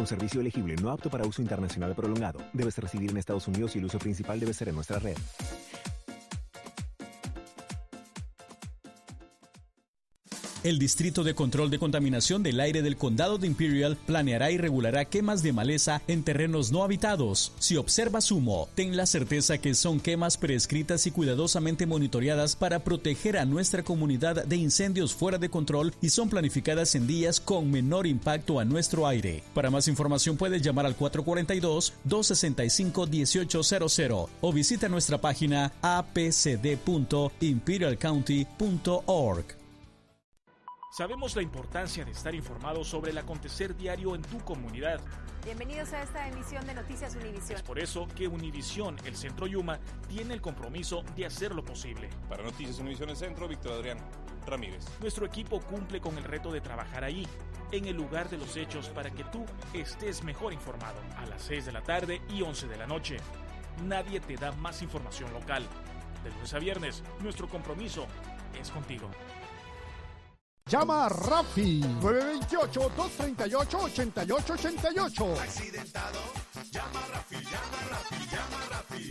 un servicio elegible no apto para uso internacional prolongado. Debes residir en Estados Unidos y el uso principal debe ser en nuestra red. El Distrito de Control de Contaminación del Aire del Condado de Imperial planeará y regulará quemas de maleza en terrenos no habitados. Si observas humo, ten la certeza que son quemas prescritas y cuidadosamente monitoreadas para proteger a nuestra comunidad de incendios fuera de control y son planificadas en días con menor impacto a nuestro aire. Para más información puedes llamar al 442-265-1800 o visita nuestra página apcd.imperialcounty.org. Sabemos la importancia de estar informados sobre el acontecer diario en tu comunidad. Bienvenidos a esta emisión de Noticias Univisión. Es por eso que Univisión, el Centro Yuma, tiene el compromiso de hacer lo posible. Para Noticias Univisión el Centro, Víctor Adrián Ramírez. Nuestro equipo cumple con el reto de trabajar ahí, en el lugar de los hechos, para que tú estés mejor informado. A las 6 de la tarde y 11 de la noche. Nadie te da más información local. De lunes a viernes, nuestro compromiso es contigo. Llama a Rafi, 928-238-8888. Accidentado, llama a Rafi, llama a Rafi, llama a Rafi.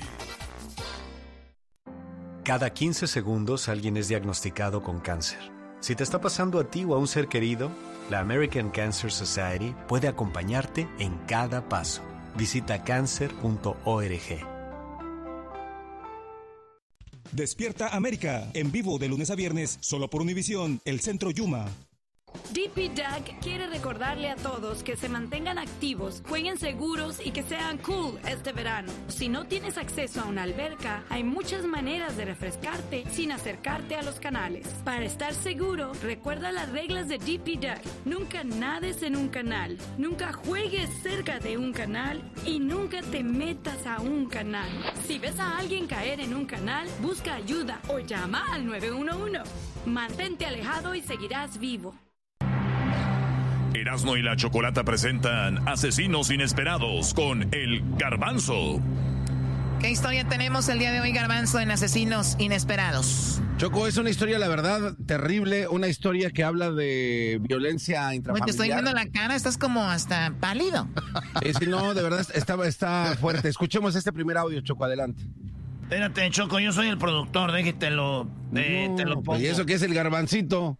Cada 15 segundos alguien es diagnosticado con cáncer. Si te está pasando a ti o a un ser querido, la American Cancer Society puede acompañarte en cada paso. Visita cancer.org. Despierta América, en vivo de lunes a viernes, solo por Univisión, el Centro Yuma. DP Duck quiere recordarle a todos que se mantengan activos, jueguen seguros y que sean cool este verano. Si no tienes acceso a una alberca, hay muchas maneras de refrescarte sin acercarte a los canales. Para estar seguro, recuerda las reglas de DP Duck. Nunca nades en un canal, nunca juegues cerca de un canal y nunca te metas a un canal. Si ves a alguien caer en un canal, busca ayuda o llama al 911. Mantente alejado y seguirás vivo. Erasmo y la Chocolata presentan Asesinos Inesperados con El Garbanzo. ¿Qué historia tenemos el día de hoy, Garbanzo, en Asesinos Inesperados? Choco, es una historia, la verdad, terrible, una historia que habla de violencia intrafamiliar. Te estoy viendo la cara, estás como hasta pálido. Sí, no, de verdad, está fuerte. Escuchemos este primer audio, Choco, adelante. Espérate, Choco, yo soy el productor, déjatelo, te lo pongo. ¿Y eso qué es el garbancito?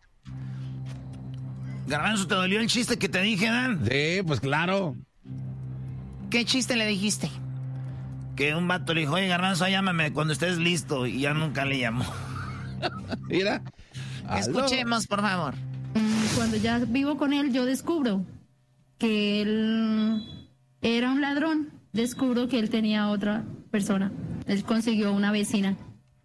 Garbanzo, ¿te dolió el chiste que te dije, Dan? Sí, pues claro. ¿Qué chiste le dijiste? Que un vato le dijo, oye, Garbanzo, llámame cuando estés listo, y ya nunca le llamó. Mira. Escuchemos, por favor. Cuando ya vivo con él, yo descubro que él era un ladrón. Descubro que él tenía otra persona. Él consiguió una vecina.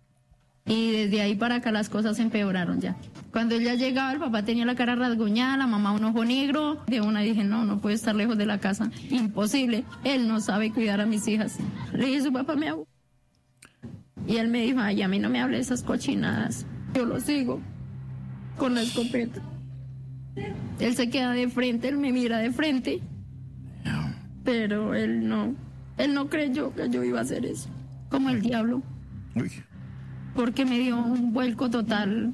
Y desde ahí para acá las cosas empeoraron ya. Cuando él ya llegaba, el papá tenía la cara rasguñada, la mamá un ojo negro. De una dije, no puede estar lejos de la casa. Imposible. Él no sabe cuidar a mis hijas. Le dije, su papá me habló. Y él me dijo, ay, a mí no me hable de esas cochinadas. Yo lo sigo con la escopeta. Él se queda de frente, él me mira de frente. Pero él no creyó que yo iba a hacer eso. Como el diablo. Porque me dio un vuelco total.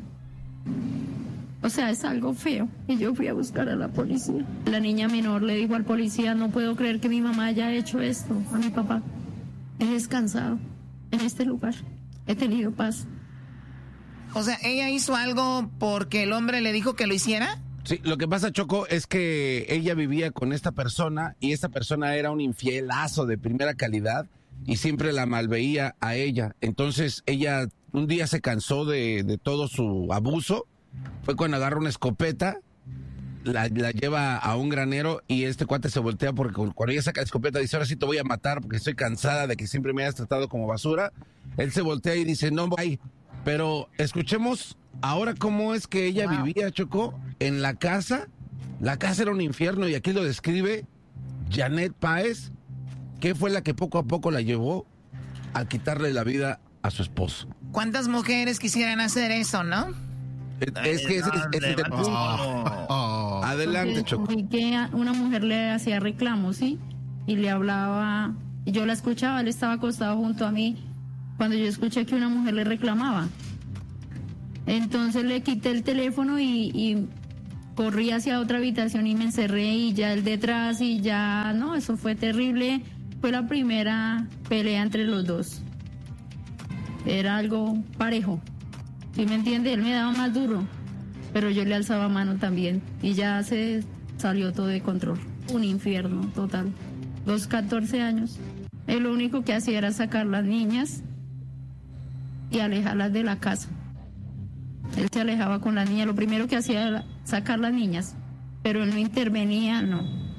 O sea, es algo feo. Y yo fui a buscar a la policía. La niña menor le dijo al policía, no puedo creer que mi mamá haya hecho esto a mi papá. He descansado en este lugar. He tenido paz. O sea, ¿ella hizo algo porque el hombre le dijo que lo hiciera? Sí, lo que pasa, Choco, es que ella vivía con esta persona y esta persona era un infielazo de primera calidad y siempre la malveía a ella. Entonces ella un día se cansó de todo su abuso, fue cuando agarra una escopeta, la lleva a un granero y este cuate se voltea porque cuando ella saca la escopeta dice, ahora sí te voy a matar porque estoy cansada de que siempre me hayas tratado como basura. Él se voltea y dice, no voy. Pero escuchemos ahora cómo es que ella vivía, Choco, en la casa. La casa era un infierno y aquí lo describe Janet Páez, que fue la que poco a poco la llevó a quitarle la vida a su esposo. ¿Cuántas mujeres quisieran hacer eso, no? Es que ese es el punto. Adelante, Choco. Y que una mujer le hacía reclamos, ¿sí? Y le hablaba, y yo la escuchaba, él estaba acostado junto a mí, cuando yo escuché que una mujer le reclamaba. Entonces le quité el teléfono y corrí hacia otra habitación y me encerré y ya él detrás y ya, no, eso fue terrible. Fue la primera pelea entre los dos. Era algo parejo. ¿Sí me entiende? Él me daba más duro, pero yo le alzaba mano también y ya se salió todo de control. Un infierno total. Los 14 años. Él lo único que hacía era sacar las niñas y alejarlas de la casa. Él se alejaba con las niñas. Lo primero que hacía era sacar las niñas, pero él no intervenía, no.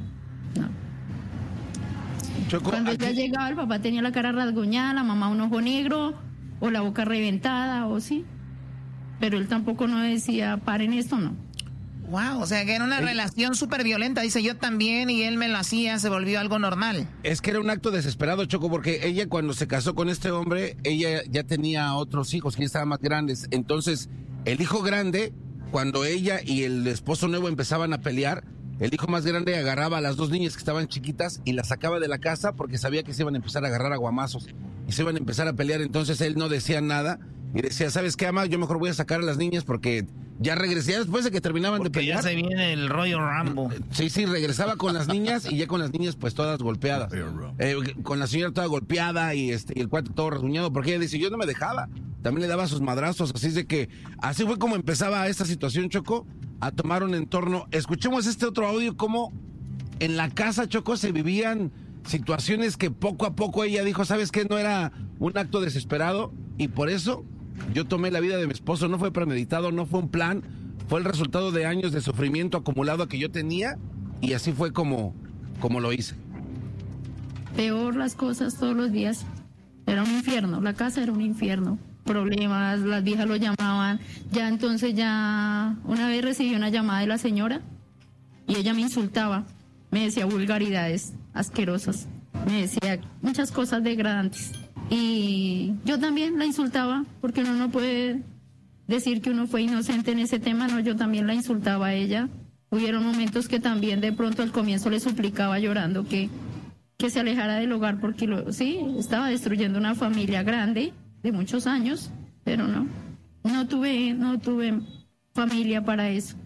Choco, cuando ya llegaba, el papá tenía la cara rasguñada, la mamá un ojo negro, o la boca reventada, o sí. Pero él tampoco no decía, paren esto, no. Wow, o sea que era una relación súper violenta, dice yo también, y él me lo hacía, se volvió algo normal. Es que era un acto desesperado, Choco, porque ella cuando se casó con este hombre, ella ya tenía otros hijos que ya estaban más grandes. Entonces, el hijo grande, cuando ella y el esposo nuevo empezaban a pelear, el hijo más grande agarraba a las dos niñas que estaban chiquitas y las sacaba de la casa porque sabía que se iban a empezar a agarrar a guamazos y se iban a empezar a pelear. Entonces él no decía nada y decía, ¿sabes qué, ama? Yo mejor voy a sacar a las niñas porque ya regresé, ya después de que terminaban porque de pelear. Ya se viene el rollo Rambo. Sí, regresaba con las niñas y ya con las niñas pues todas golpeadas. Con la señora toda golpeada y el cuate todo rasguñado porque ella dice, yo no me dejaba. También le daba sus madrazos, así es de que así fue como empezaba esta situación, Choco, a tomar un entorno. Escuchemos este otro audio, como en la casa, Choco, se vivían situaciones que poco a poco ella dijo, ¿sabes qué? No era un acto desesperado y por eso yo tomé la vida de mi esposo. No fue premeditado, no fue un plan, fue el resultado de años de sufrimiento acumulado que yo tenía y así fue como lo hice. Peor las cosas todos los días. Era un infierno, la casa era un infierno. Problemas, las viejas lo llamaban. Ya entonces una vez recibí una llamada de la señora y ella me insultaba, me decía vulgaridades asquerosas, me decía muchas cosas degradantes y yo también la insultaba porque uno no puede decir que uno fue inocente en ese tema, no, yo también la insultaba a ella. Hubieron momentos que también de pronto al comienzo le suplicaba llorando que se alejara del hogar porque estaba destruyendo una familia grande de muchos años, pero no tuve familia para eso.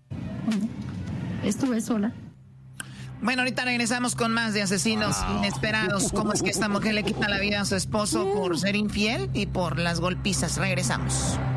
Estuve sola. Bueno, ahorita regresamos con más de Asesinos Inesperados. ¿Cómo es que esta mujer le quita la vida a su esposo por ser infiel y por las golpizas? Regresamos.